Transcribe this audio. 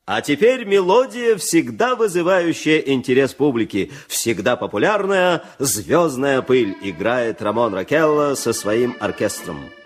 А теперь мелодия, всегда вызывающая интерес публики, всегда популярная «Звездная пыль» играет Рамон Рокелло со своим оркестром.